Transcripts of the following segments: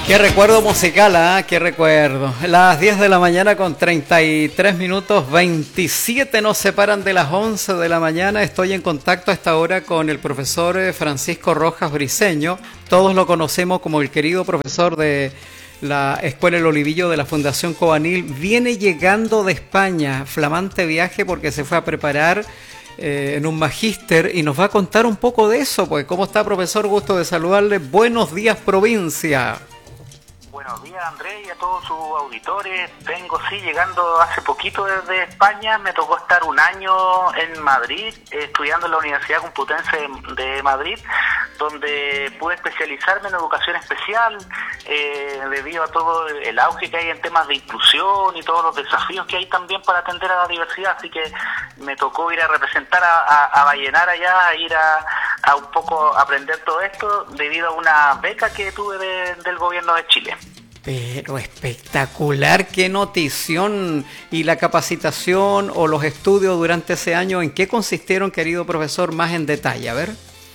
Qué recuerdo musical, ¿ah? Qué recuerdo. Las 10 de la mañana con 33 minutos, 27 nos separan de las 11 de la mañana. Estoy en contacto a esta hora con el profesor Francisco Rojas Briceño. Todos lo conocemos como el querido profesor de la Escuela El Olivillo de la Fundación Cobanil. Viene llegando de España, flamante viaje porque se fue a preparar en un magíster y nos va a contar un poco de eso. Pues, ¿cómo está, profesor? Gusto de saludarle. Buenos días, provincia. Buenos días, Andrés, y a todos sus auditores. Vengo, llegando hace poquito desde España. Me tocó estar un año en Madrid, estudiando en la Universidad Complutense de Madrid, donde pude especializarme en educación especial, debido a todo el auge que hay en temas de inclusión y todos los desafíos que hay también para atender a la diversidad. Así que me tocó ir a representar a Vallenar allá, a ir a un poco aprender todo esto, debido a una beca que tuve del gobierno de Chile. Pero espectacular, qué notición. ¿Y la capacitación o los estudios durante ese año, en qué consistieron, querido profesor, más en detalle? A ver.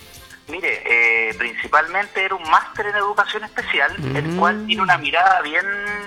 Mire, principalmente era un máster en educación especial, el cual tiene una mirada bien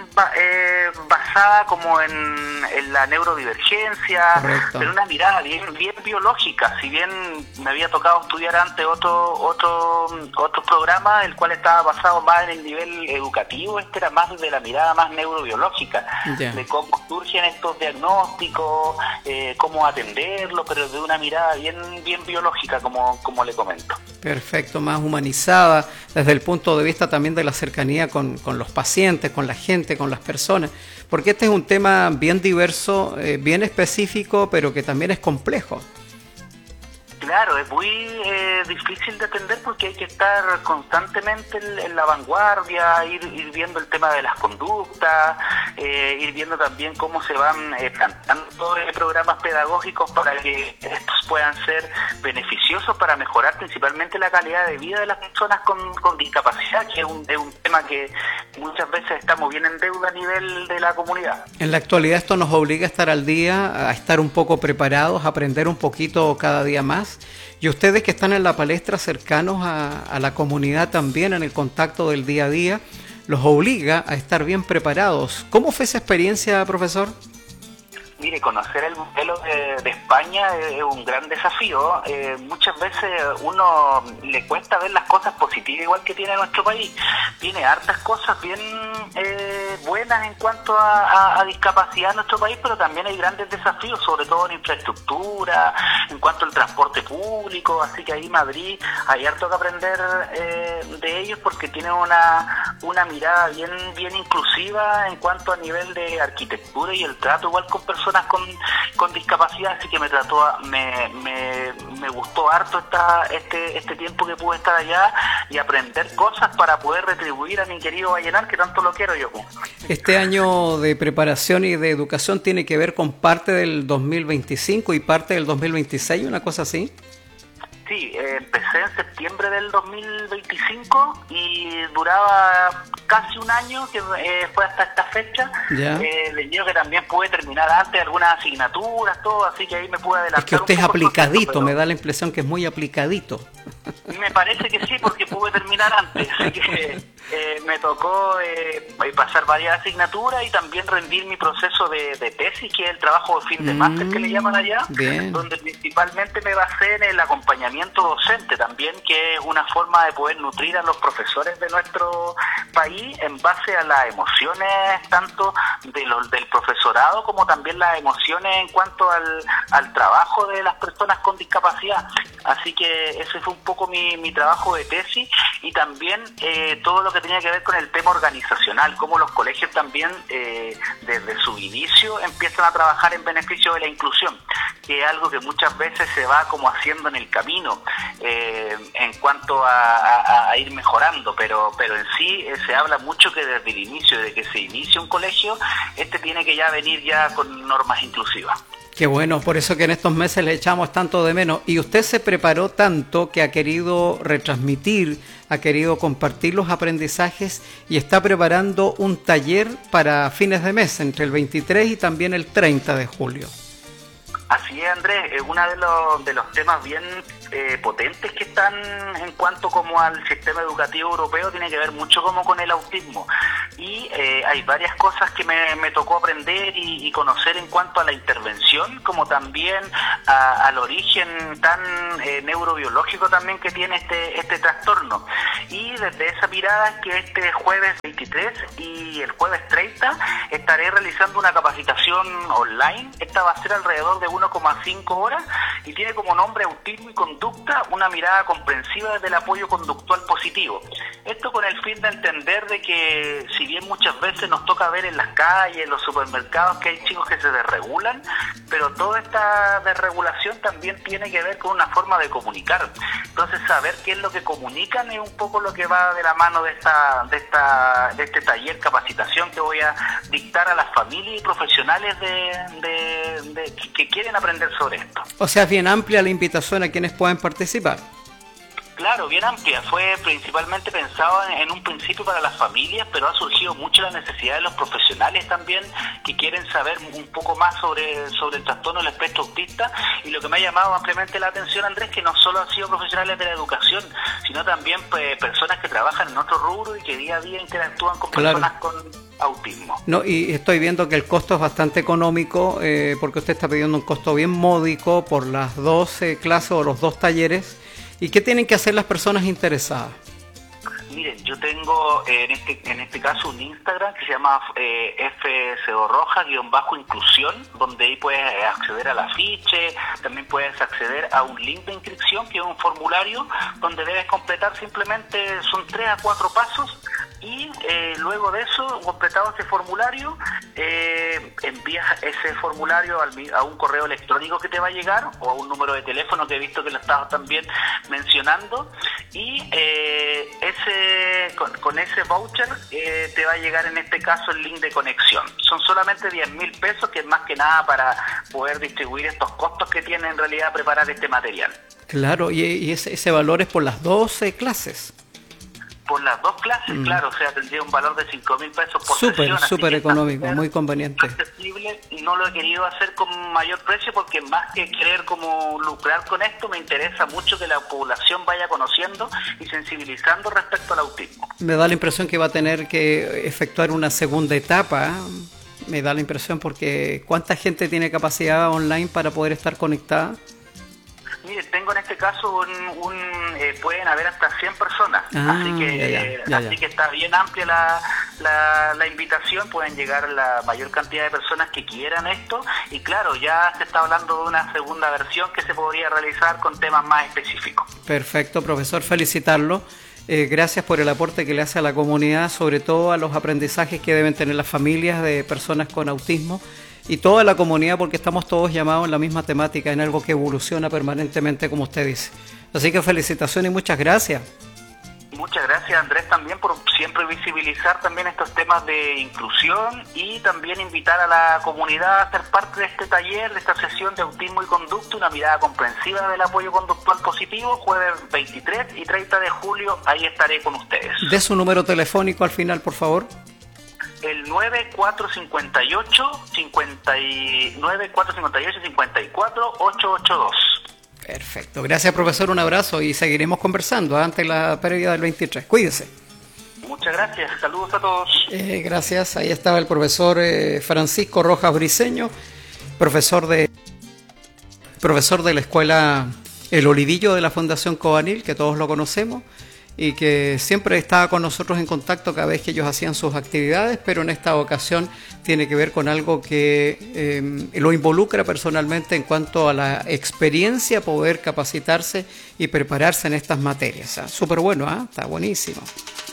basada como en la neurodivergencia. Correcto. Pero una mirada bien biológica. Si bien me había tocado estudiar antes otro programa, el cual estaba basado más en el nivel educativo, este era más de la mirada más neurobiológica, de cómo surgen estos diagnósticos, cómo atenderlos, pero de una mirada bien biológica, como le comento. Perfecto, más humanizada, desde el punto de vista también de la cercanía con los pacientes, con la gente, con las personas, porque este es un tema bien diverso, bien específico, pero que también es complejo. Claro, es muy difícil de atender porque hay que estar constantemente en la vanguardia, ir viendo el tema de las conductas, ir viendo también cómo se van planteando programas pedagógicos para que estos puedan ser beneficiosos para mejorar principalmente la calidad de vida de las personas con discapacidad, que es un tema que muchas veces estamos bien en deuda a nivel de la comunidad. En la actualidad esto nos obliga a estar al día, a estar un poco preparados, a aprender un poquito cada día más. Y ustedes que están en la palestra, cercanos a la comunidad también, en el contacto del día a día, los obliga a estar bien preparados. ¿Cómo fue esa experiencia, profesor? Mire, conocer el modelo de España es un gran desafío. Muchas veces uno le cuesta ver las cosas positivas igual que tiene nuestro país. Tiene hartas cosas bien buenas en cuanto a discapacidad en nuestro país, pero también hay grandes desafíos, sobre todo en infraestructura, en cuanto al transporte público. Así que ahí Madrid hay harto que aprender de ellos, porque tienen una mirada bien inclusiva en cuanto a nivel de arquitectura y el trato igual con personas con discapacidad. Así que me gustó harto este tiempo que pude estar allá y aprender cosas para poder retribuir a mi querido Vallenar, que tanto lo quiero yo. Este año de preparación y de educación tiene que ver con parte del 2025 y parte del 2026, una cosa así. Sí, empecé en septiembre del 2025 y duraba casi un año, que fue hasta esta fecha. Yo que también pude terminar antes algunas asignaturas, todo, así que ahí me pude adelantar. Es que usted es aplicadito, pero me da la impresión que es muy aplicadito. Me parece que sí, porque pude terminar antes, así que me tocó pasar varias asignaturas y también rendir mi proceso de tesis, que es el trabajo de fin de máster que le llaman allá, donde principalmente me basé en el acompañamiento docente también, que es una forma de poder nutrir a los profesores de nuestro país en base a las emociones tanto del profesorado como también las emociones en cuanto al trabajo de las personas con discapacidad. Así que ese fue un poco mi trabajo de tesis, y también todo lo que tenía que ver con el tema organizacional, cómo los colegios también desde su inicio empiezan a trabajar en beneficio de la inclusión, que es algo que muchas veces se va como haciendo en el camino en cuanto a ir mejorando, pero en sí se habla mucho que desde el inicio, desde que se inicia un colegio, tiene que ya venir ya con normas inclusivas. Qué bueno, por eso que en estos meses le echamos tanto de menos. Y usted se preparó tanto que ha querido retransmitir, ha querido compartir los aprendizajes y está preparando un taller para fines de mes, entre el 23 y también el 30 de julio. Así es, Andrés, uno de los temas bien potentes que están en cuanto como al sistema educativo europeo tiene que ver mucho como con el autismo, y hay varias cosas que me tocó aprender y conocer en cuanto a la intervención, como también al origen tan neurobiológico también que tiene este trastorno. Y desde esa mirada es que este jueves 23 y el jueves 30 estaré realizando una capacitación online. Esta va a ser alrededor de 1,5 horas y tiene como nombre Autismo y Conducta, una mirada comprensiva desde el apoyo conductual positivo. Esto con el fin de entender de que si bien muchas veces nos toca ver en las calles, en los supermercados, que hay chicos que se desregulan, pero toda esta desregulación también tiene que ver con una forma de comunicar. Entonces saber qué es lo que comunican es un poco lo que va de la mano de este taller capacitación que voy a dictar a las familias y profesionales que quieren aprender sobre esto. O sea, es bien amplia la invitación a quienes puedan participar. Claro, bien amplia. Fue principalmente pensado en un principio para las familias, pero ha surgido mucho la necesidad de los profesionales también que quieren saber un poco más sobre el trastorno del espectro autista. Y lo que me ha llamado ampliamente la atención, Andrés, que no solo han sido profesionales de la educación, sino también personas que trabajan en otro rubro y que día a día interactúan con personas con autismo. No, y estoy viendo que el costo es bastante económico, porque usted está pidiendo un costo bien módico por las 12 clases o los 2 talleres. ¿Y qué tienen que hacer las personas interesadas? Miren, yo tengo en este caso un Instagram que se llama FCORroja_inclusión, donde ahí puedes acceder al afiche, también puedes acceder a un link de inscripción, que es un formulario donde debes completar simplemente, son 3 a 4 pasos, y luego de eso, completado ese formulario, envías ese formulario a un correo electrónico que te va a llegar, o a un número de teléfono que he visto que lo estabas también mencionando, y con ese voucher te va a llegar en este caso el link de conexión. Son solamente 10.000 pesos, que es más que nada para poder distribuir estos costos que tiene en realidad preparar este material. Claro, y ese valor es por las 12 clases. Por las 2 clases, claro, o sea, tendría un valor de 5.000 pesos por sesión. Súper económico, muy conveniente. Accesible, y no lo he querido hacer con mayor precio porque más que querer como lucrar con esto, me interesa mucho que la población vaya conociendo y sensibilizando respecto al autismo. Me da la impresión que va a tener que efectuar una segunda etapa, me da la impresión, porque ¿cuánta gente tiene capacidad online para poder estar conectada? Mire, tengo en este caso pueden haber hasta 100 personas, así que está bien amplia la invitación, pueden llegar la mayor cantidad de personas que quieran esto, y claro, ya se está hablando de una segunda versión que se podría realizar con temas más específicos. Perfecto, profesor, felicitarlo. Gracias por el aporte que le hace a la comunidad, sobre todo a los aprendizajes que deben tener las familias de personas con autismo y toda la comunidad, porque estamos todos llamados en la misma temática, en algo que evoluciona permanentemente, como usted dice. Así que felicitaciones y muchas gracias. Muchas gracias, Andrés, también por siempre visibilizar también estos temas de inclusión y también invitar a la comunidad a ser parte de este taller, de esta sesión de autismo y conducta, una mirada comprensiva del apoyo conductual positivo, jueves 23 y 30 de julio, ahí estaré con ustedes. De su número telefónico al final, por favor. El 9458-54852. Perfecto. Gracias, profesor. Un abrazo y seguiremos conversando antes de la previa del 23. Cuídese. Muchas gracias. Saludos a todos. Gracias. Ahí estaba el profesor Francisco Rojas Briceño, profesor de la escuela El Olivillo de la Fundación Cobanil, que todos lo conocemos, y que siempre estaba con nosotros en contacto cada vez que ellos hacían sus actividades, pero en esta ocasión tiene que ver con algo que lo involucra personalmente en cuanto a la experiencia, poder capacitarse y prepararse en estas materias. Súper bueno, está buenísimo.